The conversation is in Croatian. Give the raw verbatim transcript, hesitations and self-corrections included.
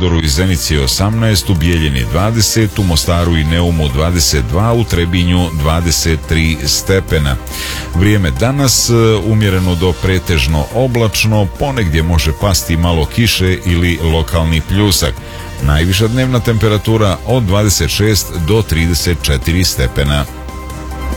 Prijedoru i Zenici osamnaest, u Bijeljini dvadeset, u Mostaru i Neumu dvadeset dva, u Trebinju dvadeset tri stepena. Vrijeme danas umjereno do pretežno oblačno, ponegdje može pasti malo kiše ili lokalni pljusak. Najviša dnevna temperatura od dvadeset šest do trideset četiri stepena.